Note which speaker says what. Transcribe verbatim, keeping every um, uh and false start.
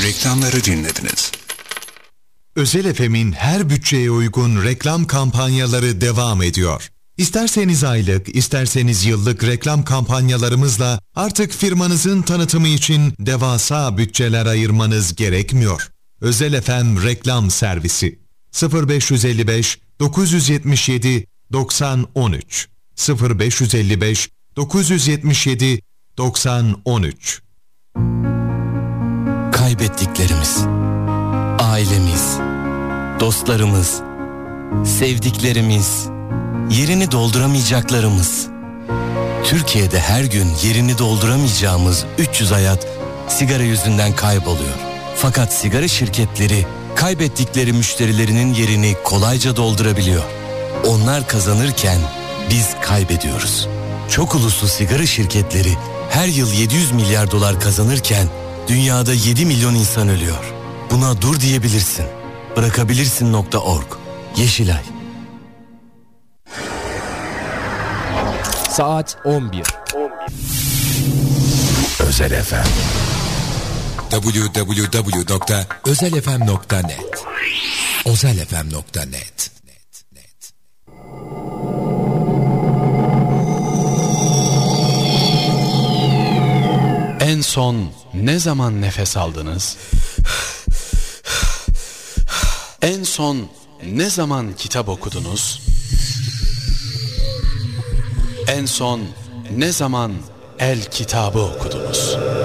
Speaker 1: Reklamları dinlediniz.
Speaker 2: Özel F M'in her bütçeye uygun reklam kampanyaları devam ediyor. İsterseniz aylık, isterseniz yıllık reklam kampanyalarımızla artık firmanızın tanıtımı için devasa bütçeler ayırmanız gerekmiyor. Özel F M Reklam Servisi sıfır beş yüz beş dokuz yetmiş yedi doksan on üç sıfır beş yüz beş dokuz yetmiş yedi doksan on üç.
Speaker 3: Kaybettiklerimiz, ailemiz, dostlarımız, sevdiklerimiz, yerini dolduramayacaklarımız. Türkiye'de her gün yerini dolduramayacağımız üç yüz hayat sigara yüzünden kayboluyor. Fakat sigara şirketleri kaybettikleri müşterilerinin yerini kolayca doldurabiliyor. Onlar kazanırken biz kaybediyoruz. Çok uluslu sigara şirketleri her yıl yedi yüz milyar dolar kazanırken dünyada yedi milyon insan ölüyor. Buna dur diyebilirsin. Bırakabilirsin nokta org. Yeşilay.
Speaker 4: Saat on bir.
Speaker 5: Özel F M. double-u double-u double-u nokta özel f m nokta net özel f m nokta net.
Speaker 6: En son ne zaman nefes aldınız? En son ne zaman kitap okudunuz? En son ne zaman el kitabı okudunuz?